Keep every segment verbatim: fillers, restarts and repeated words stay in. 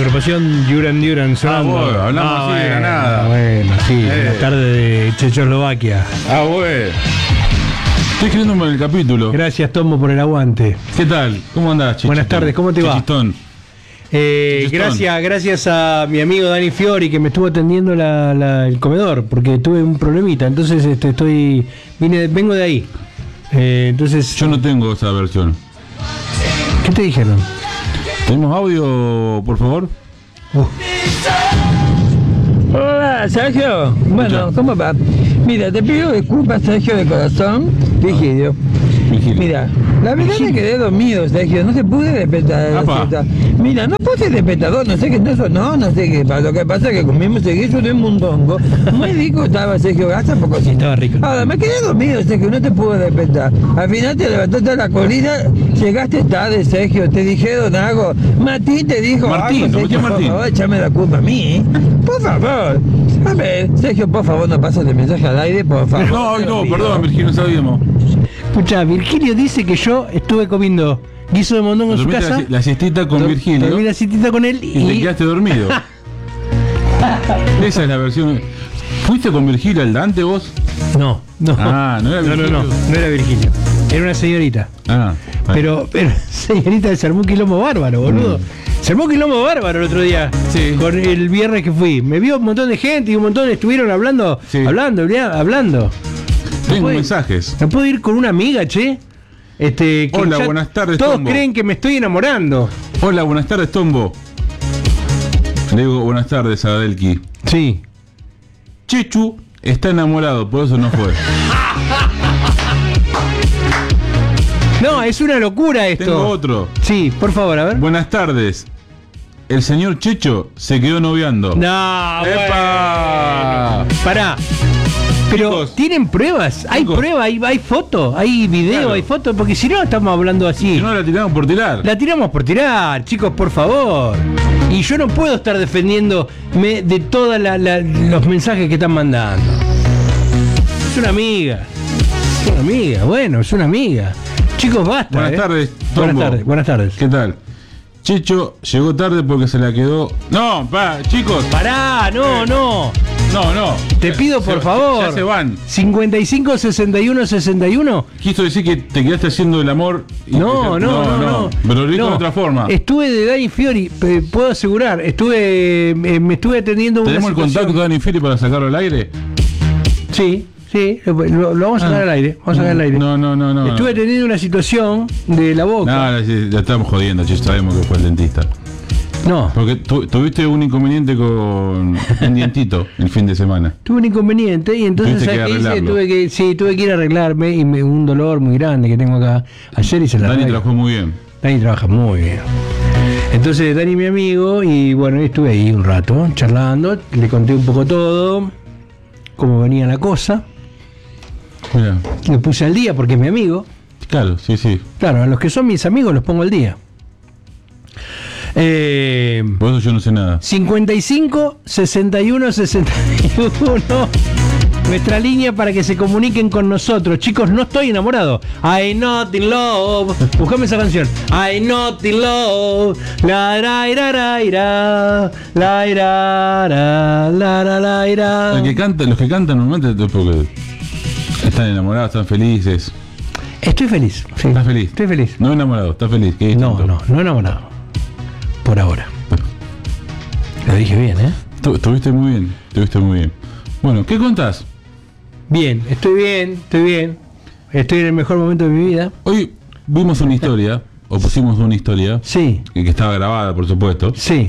agrupación Duran Duran sonando. Ah, bueno, hablamos ah, así bueno, de la nada. Bueno, sí, Eh. la tarde de Checoslovaquia. Ah, bueno. Estoy escribiéndome en el capítulo. Gracias, Tomo, por el aguante. ¿Qué tal? ¿Cómo andás, Chichitón? Buenas tardes, ¿cómo te va? Chichistón. Eh, Chichistón. gracias, gracias a mi amigo Dani Fiori que me estuvo atendiendo la, la- el comedor porque tuve un problemita. Entonces, este, estoy, vine, vengo de ahí. Eh, entonces, Yo no tengo esa versión. ¿qué te dijeron? ¿Tenemos audio, por favor? Uh, Hola, Sergio. Bueno, Escucha. ¿cómo va? Mira, te pido disculpas, Sergio, de corazón. Virgilio. Vigilio. Mira, la verdad me quedé dormido, Sergio. No se pude despertar. a la Apa. siesta. Mira, no puse despertador, no sé qué no sonó, no sé qué. Lo que pasa es que comimos seguido de un mondongo. Muy rico estaba, Sergio, hasta poco así. Estaba rico. Ahora, me quedé dormido, Sergio, no te pude despertar. Al final te levantaste a la corrida, llegaste tarde, Sergio. Te dijeron algo. Martín te dijo Martín, algo, ¿no? Sergio, ¿Qué por Martín? favor, échame la culpa a mí, ¿eh? Por favor. A ver, Sergio, por favor, no pases el mensaje al aire, por favor. No, Te lo no, pido. perdón, Virgilio, no sabíamos. escucha, Virgilio dice que yo estuve comiendo guiso de mondongo en su Dormiste casa. la, la siestita con Do- Virgilio Dormí la citita con él y te y. quedaste dormido. Esa es la versión. ¿Fuiste con Virgilio al Dante vos? No, no. Ah, no era No, no, Virgilio. no, no era Virgilio. Era una señorita. Ah, bueno. Pero, pero, señorita, se armó un quilombo bárbaro, boludo. Se armó un quilombo bárbaro el otro día. Sí. Con el viernes que fui. Me vio un montón de gente y un montón estuvieron hablando, Sí. hablando, habla- hablando. Tengo puede- mensajes. ¿No puedo ir con una amiga, che? Este, que Hola, ya buenas tardes, Todos Tombo. creen que me estoy enamorando. Hola, buenas tardes, Tombo. Le digo buenas tardes a Delki. Sí. Chechu está enamorado, por eso no fue. No, es una locura esto. Tengo otro. Sí, por favor, a ver. Buenas tardes. El señor Checho se quedó noviando. No, ¡Epa! bueno. Pará. Pero Chicos, tienen pruebas, hay chicos. pruebas, hay, hay fotos, hay video, Claro. hay fotos, porque si no estamos hablando así. Si no la tiramos por tirar. La tiramos por tirar, chicos, por favor. Y yo no puedo estar defendiéndome de todos los mensajes que están mandando. Es una amiga. Es una amiga, bueno, es una amiga. Chicos, basta. Buenas ¿eh? tardes, Buenas Tombo. tardes, buenas tardes. ¿Qué tal? Checho llegó tarde porque se la quedó. No, pa, chicos. Pará, no, no. No, no. Te pido Se- por ya- favor. Ya se van. cincuenta y cinco, sesenta y uno, sesenta y uno. Quiso decir que te quedaste haciendo el amor. y- No, no, no, no. Me lo dijo No. de otra forma. Estuve de Dani Fiori, pe- puedo asegurar. Estuve, eh, me estuve atendiendo una ¿Tenemos el situación- contacto de Dani Fieri para sacarlo al aire? Sí, sí, lo, lo vamos a sacar Ah. al aire. Vamos a sacar al aire. No, no, no, no. Estuve teniendo una situación de la boca. No, no, sí, ya estamos jodiendo, che, sabemos que fue el dentista. No, Porque tu- tuviste un inconveniente con un dientito el fin de semana. tuve un inconveniente y entonces Tuviste ¿sabes que qué hice? arreglarlo. Tuve que, sí, tuve que ir a arreglarme y me, un dolor muy grande que tengo acá. Ayer hice la Dani arreglo. trabajó muy bien. Dani trabaja muy bien. Entonces Dani mi amigo y bueno, estuve ahí un rato charlando, le conté un poco todo, cómo venía la cosa, Mira, le puse al día porque es mi amigo. claro, sí, sí. Claro, a los que son mis amigos los pongo al día. Eh, Por eso yo no sé nada. cincuenta y cinco, sesenta y uno, sesenta y uno. Nuestra línea para que se comuniquen con nosotros. Chicos, no estoy enamorado. I'm not in love. Buscame esa canción. I'm not in love. La ra ira ra ira. La ira ra la la la ira. El que canta, los que cantan normalmente es porque están enamorados, están felices. Estoy feliz. Sí. ¿Estás feliz? Estoy feliz. No enamorado, estás feliz. ¿Qué es No, distinto? no, no enamorado. Por ahora. Lo dije bien, ¿eh? Tu- Estuviste muy bien, estuviste muy bien. Bueno, ¿qué contás? Bien, estoy bien, estoy bien. Estoy en el mejor momento de mi vida. Hoy vimos una historia, o pusimos una historia, Sí, que que estaba grabada, por supuesto, sí.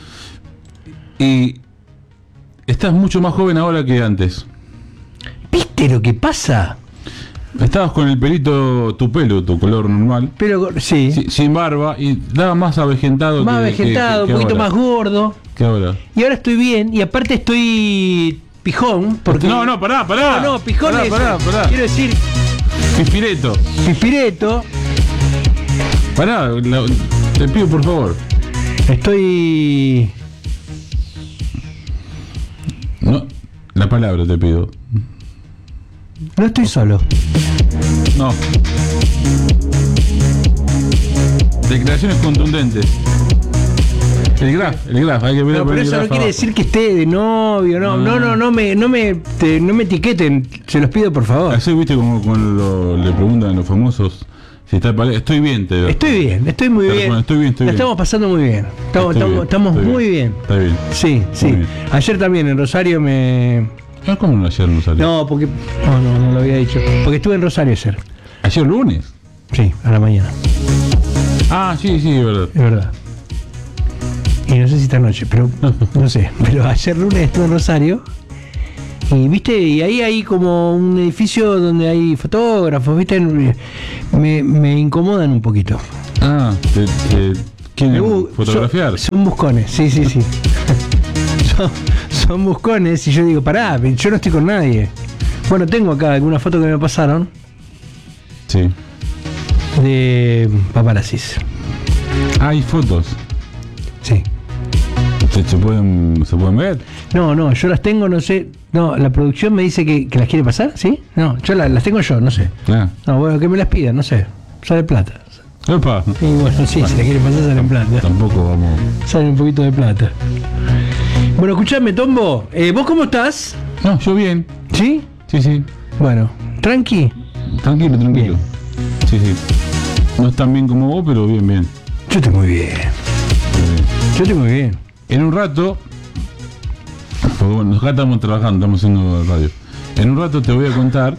y estás mucho más joven ahora que antes. ¿Viste lo que pasa? Estabas con el pelito, tu pelo, tu color normal, Pero sí, si- sin barba, y daba más avejentado más que, vegetado, que- que un poquito ahora. más gordo. Que ahora. Y ahora estoy bien, y aparte estoy pijón. Porque No, no, pará, pará. No, no, pijón Pará, es. pará, pará. Quiero decir, Pispireto. pispireto. Pará, la- te pido por favor. Estoy. No, la palabra te pido. No estoy solo. No. Declaraciones contundentes. El graf, el graf, hay que ver. No, pero el eso graf no quiere abajo. decir que esté de novio, no, no, no, no me, no me, te- no me etiqueten, se los pido por favor. Así, viste, como cuando le preguntan a los famosos si está pare- estoy bien, te digo. Estoy bien, estoy muy Te bien. respondo, estoy bien, estoy La bien. estamos pasando muy bien. Estamos, Estoy estamos, bien, estamos estoy muy bien. Está bien. Sí, sí. bien. Ayer también en Rosario me. Ah, ¿cómo no ayer no salió? No, porque. No, no, no lo había dicho. Porque estuve en Rosario ayer. ¿Ayer lunes? Sí, a la mañana. Ah, sí, sí, es verdad. Es verdad. Y no sé si esta noche, pero no sé. Pero ayer lunes estuve en Rosario. Y viste, y ahí hay como un edificio donde hay fotógrafos, viste, me, me incomodan un poquito. Ah, te, te quieren Uh, fotografiar. Son, son buscones, sí, sí, sí. son, son buscones y yo digo, pará, yo no estoy con nadie. Bueno, tengo acá alguna foto que me pasaron Sí. de paparazzis. Hay fotos. Sí. ¿Se, se pueden, ¿Se pueden ver? No, no, yo las tengo, no sé. No, la producción me dice que, que las quiere pasar, ¿sí? No, yo la- las tengo yo, no sé. Ah. No, bueno, que me las pidan, no sé. Sale plata. Opa. Y bueno, sí, si la quieren pasar, salen plata. Tampoco vamos. Sale un poquito de plata. Bueno, escuchame, Tombo, eh, ¿vos cómo estás? No, yo bien. ¿Sí? Sí, sí. Bueno, tranqui. Tranquilo, tranquilo. Sí, sí. No es tan bien como vos, pero bien, bien. Yo estoy muy bien. Bien. Yo estoy muy bien. En un rato, porque bueno, acá estamos trabajando, estamos haciendo radio. En un rato te voy a contar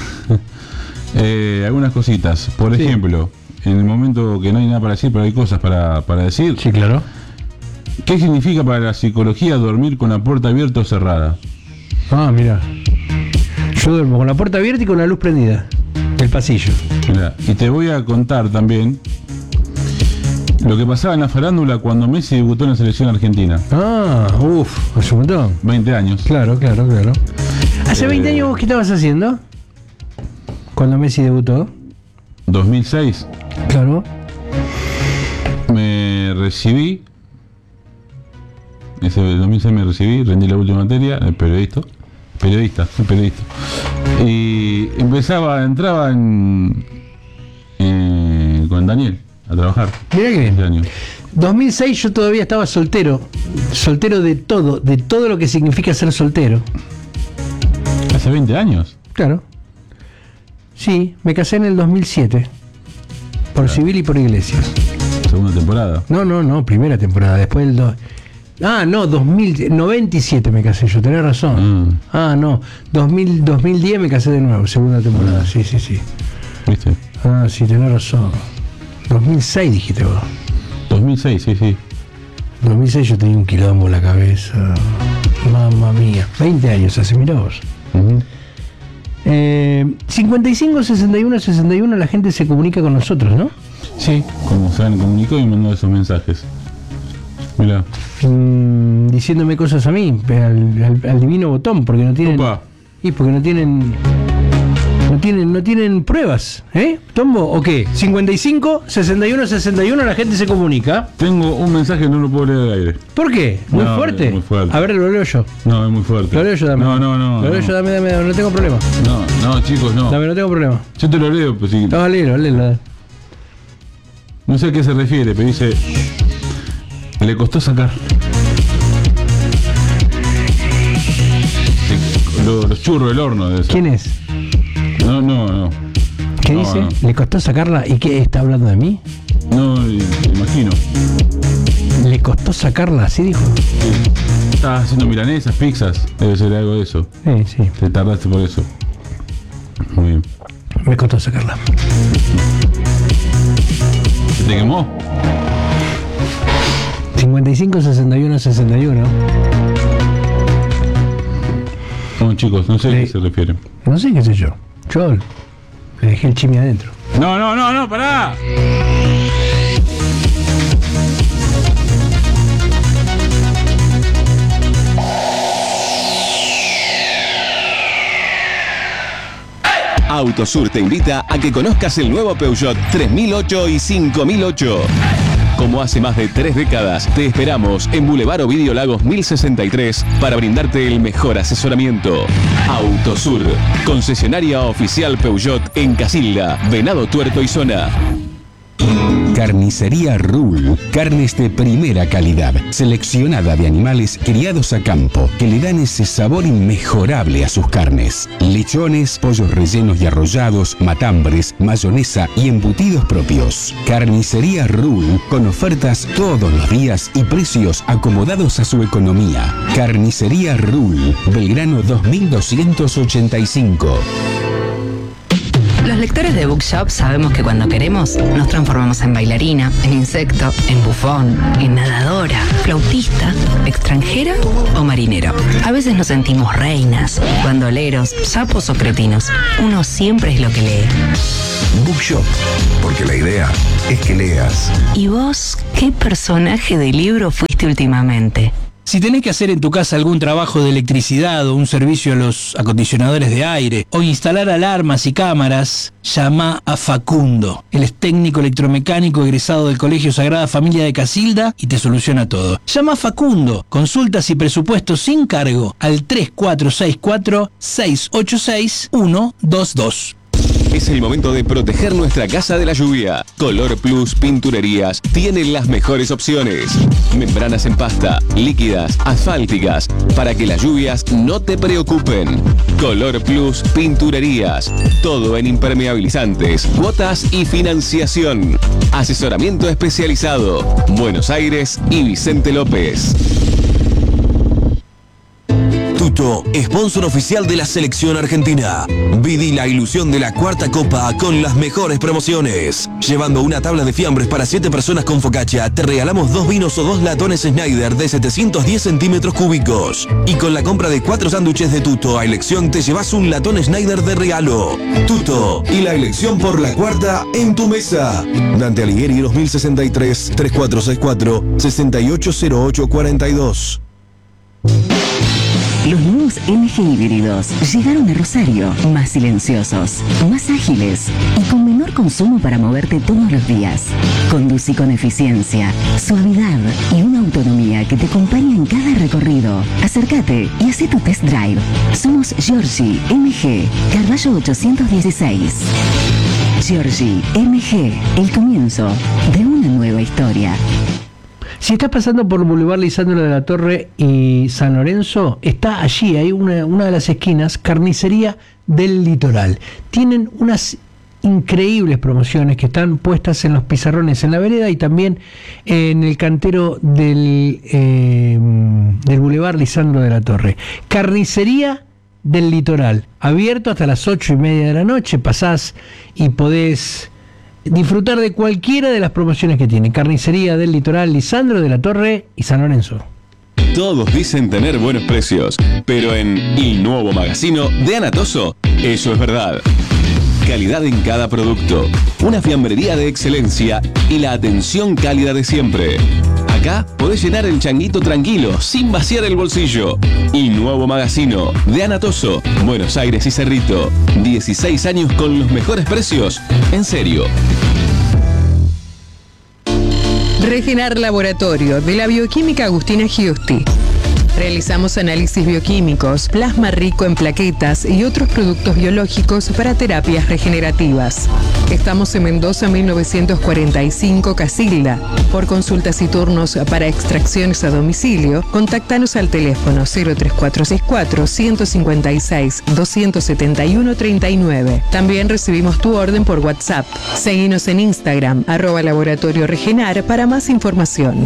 eh, algunas cositas. Por Sí. ejemplo, en el momento que no hay nada para decir, pero hay cosas para, para decir. Sí, claro. ¿Qué significa para la psicología dormir con la puerta abierta o cerrada? Ah, mira. Yo duermo con la puerta abierta y con la luz prendida. El pasillo. Mirá, y te voy a contar también lo que pasaba en la farándula cuando Messi debutó en la selección argentina. Ah, uff, hace un montón. veinte años. Claro, claro, claro. ¿Hace Eh, veinte años vos qué estabas haciendo? Cuando Messi debutó. dos mil seis Claro. me recibí. Ese dos mil seis me recibí, rendí la última materia, el periodista. Periodista, soy periodista. Y empezaba, entraba en, eh, con Daniel a trabajar. Mirá que Ese bien. año. dos mil seis yo todavía estaba soltero. Soltero de todo, de todo lo que significa ser soltero. Hace veinte años. Claro. Sí, me casé en el dos mil siete. Por Claro. civil y por iglesias. Segunda temporada. No, no, no, primera temporada, después del dos. Ah, no, dos mil noventa y siete me casé yo, tenés razón. Mm. Ah, no, dos mil, dos mil diez me casé de nuevo, segunda temporada, sí, sí, sí. ¿Viste? Ah, sí, tenés razón. dos mil seis dijiste vos. dos mil seis, sí, sí. dos mil seis yo tenía un quilombo en la cabeza. Mamma mía. veinte años hace, mirá vos. Ujú. Eh, cincuenta y cinco, sesenta y uno, sesenta y uno la gente se comunica con nosotros, ¿no? Sí, como se han comunicado y mandado esos mensajes. Mirá. Mm, diciéndome cosas a mí, al, al- al divino botón, porque no tienen. Opa. Y porque no tienen. No tienen, no tienen pruebas, ¿eh? ¿Tombo o qué? cincuenta y cinco, sesenta y uno, sesenta y uno la gente se comunica. Tengo un mensaje que no lo puedo leer al aire. ¿Por qué? ¿Muy No, fuerte? muy fuerte. A ver, lo leo yo. No, es muy fuerte. Lo leo yo, dame. No, no, no. Lo leo no. yo, dame, dame, dame, no tengo problema. No, no, chicos, no. Dame, no tengo problema. Yo te lo leo, pues sí. No, léelo, léelo. No sé a qué se refiere, pero dice. Le costó sacar. Lo- Los churros del horno de eso. ¿Quién es? No, no, no. ¿Qué No, dice? no. ¿Le costó sacarla? ¿Y qué? ¿Está hablando de mí? No, i- imagino. ¿Le costó sacarla? ¿Así dijo? Sí. Estabas haciendo milanesas, pizzas. Debe ser algo de eso. Sí, sí. Te tardaste por eso. Muy bien. Me costó sacarla. ¿Se te quemó? cincuenta y cinco, sesenta y uno, sesenta y uno. No, chicos, no sé a Sí. qué se refiere. No sé qué sé yo. Yo le dejé el chimi adentro. No, no, no, no, pará. Autosur te invita a que conozcas el nuevo Peugeot tres mil ocho y cinco mil ocho. Como hace más de tres décadas, te esperamos en Boulevard Ovidio Lagos mil sesenta y tres para brindarte el mejor asesoramiento. Autosur, concesionaria oficial Peugeot en Casilda, Venado Tuerto y Zona. Carnicería Rule, carnes de primera calidad, seleccionada de animales criados a campo, que le dan ese sabor inmejorable a sus carnes. Lechones, pollos rellenos y arrollados, matambres, mayonesa y embutidos propios. Carnicería Rule, con ofertas todos los días y precios acomodados a su economía. Carnicería Rule, Belgrano dos mil doscientos ochenta y cinco. Los lectores de Bookshop sabemos que cuando queremos nos transformamos en bailarina, en insecto, en bufón, en nadadora, flautista, extranjera o marinero. A veces nos sentimos reinas, bandoleros, sapos o cretinos. Uno siempre es lo que lee. Bookshop, porque la idea es que leas. ¿Y vos qué personaje de libro fuiste últimamente? Si tenés que hacer en tu casa algún trabajo de electricidad o un servicio a los acondicionadores de aire o instalar alarmas y cámaras, llama a Facundo. Él es técnico electromecánico egresado del Colegio Sagrada Familia de Casilda y te soluciona todo. Llama a Facundo. Consultas y presupuestos sin cargo al tres cuatro seis cuatro, seis ocho seis, uno dos dos. Es el momento de proteger nuestra casa de la lluvia. Color Plus Pinturerías tiene las mejores opciones. Membranas en pasta, líquidas, asfálticas, para que las lluvias no te preocupen. Color Plus Pinturerías. Todo en impermeabilizantes, cuotas y financiación. Asesoramiento especializado. Buenos Aires y Vicente López. Tuto, sponsor oficial de la selección argentina. Viví la ilusión de la cuarta copa con las mejores promociones. Llevando una tabla de fiambres para siete personas con focaccia, te regalamos dos vinos o dos latones Schneider de setecientos diez centímetros cúbicos. Y con la compra de cuatro sándwiches de Tuto a elección te llevas un latón Schneider de regalo. Tuto y la elección por la cuarta en tu mesa. Dante Alighieri dos mil sesenta y tres, tres cuatro seis cuatro, seis ocho cero ocho cuatro dos. Los nuevos M G híbridos llegaron a Rosario, más silenciosos, más ágiles y con menor consumo para moverte todos los días. Conducí con eficiencia, suavidad y una autonomía que te acompaña en cada recorrido. Acércate y haz tu test drive. Somos Giorgi M G, Carballo ochocientos dieciséis. Giorgi M G, el comienzo de una nueva historia. Si estás pasando por Boulevard Lisandro de la Torre y San Lorenzo, está allí, hay una, una de las esquinas, Carnicería del Litoral. Tienen unas increíbles promociones que están puestas en los pizarrones en la vereda y también en el cantero del, eh, del Boulevard Lisandro de la Torre. Carnicería del Litoral, abierto hasta las ocho y media de la noche, pasás y podés disfrutar de cualquiera de las promociones que tiene. Carnicería del Litoral, Lisandro de la Torre y San Lorenzo. Todos dicen tener buenos precios, pero en El Nuevo Magazino de Anatoso, eso es verdad. Calidad en cada producto, una fiambrería de excelencia y la atención cálida de siempre. Acá podés llenar el changuito tranquilo, sin vaciar el bolsillo. Y Nuevo Magazino de Anatoso, Buenos Aires y Cerrito. dieciséis años con los mejores precios. En serio. Regenar Laboratorio de la Bioquímica Agustina Giusti. Realizamos análisis bioquímicos, plasma rico en plaquetas y otros productos biológicos para terapias regenerativas. Estamos en Mendoza mil novecientos cuarenta y cinco, Casilda. Por consultas y turnos para extracciones a domicilio, contáctanos al teléfono cero tres cuatro seis cuatro, uno cinco seis, dos siete uno, tres nueve. También recibimos tu orden por WhatsApp. Seguinos en Instagram, arroba Laboratorio Regenar para más información.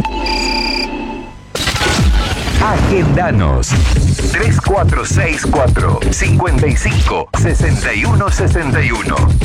Agendanos tres cuatro seis cuatro, cinco cinco, seis uno seis uno.